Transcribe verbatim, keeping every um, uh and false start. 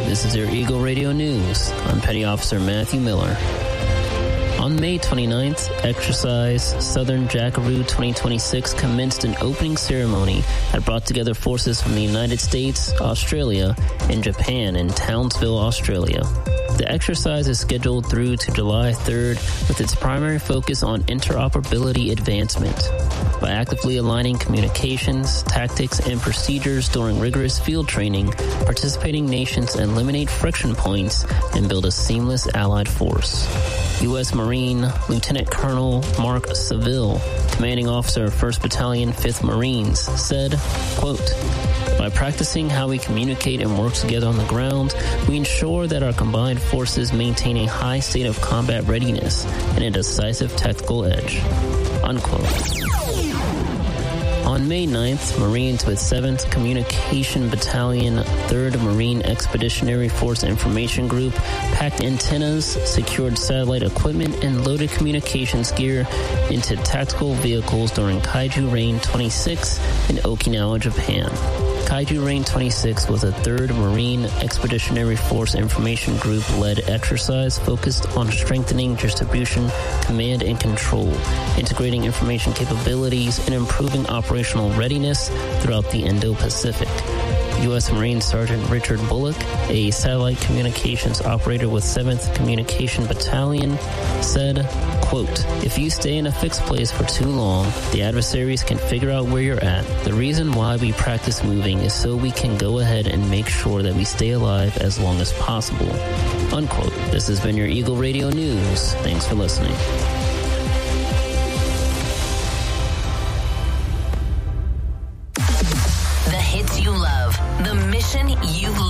This is your Eagle Radio News. I'm Petty Officer Matthew Miller. On May twenty-ninth, Exercise Southern Jackaroo twenty twenty-six commenced an opening ceremony that brought together forces from the United States, Australia, and Japan in Townsville, Australia. The exercise is scheduled through to July third with its primary focus on interoperability advancement. By actively aligning communications, tactics, and procedures during rigorous field training, participating nations eliminate friction points and build a seamless allied force. U S Marine Lieutenant Colonel Mark Seville, commanding officer of first Battalion, fifth Marines, said, quote, "By practicing how we communicate and work together on the ground, we ensure that our combined forces maintain a high state of combat readiness and a decisive tactical edge." Unquote. On May ninth, Marines with seventh Communication Battalion, third Marine Expeditionary Force Information Group packed antennas, secured satellite equipment, and loaded communications gear into tactical vehicles during Kaiju Rain twenty-six in Okinawa, Japan. Kaiju Rain twenty-six was a third Marine Expeditionary Force Information Group-led exercise focused on strengthening distribution, command, and control, integrating information capabilities, and improving operational readiness throughout the Indo-Pacific. U S Marine Sergeant Richard Bullock, a satellite communications operator with seventh Communication Battalion, said, quote, "If you stay in a fixed place for too long, the adversaries can figure out where you're at. The reason why we practice moving is so we can go ahead and make sure that we stay alive as long as possible." Unquote. This has been your Eagle Radio News. Thanks for listening. The hits you love, the mission you love.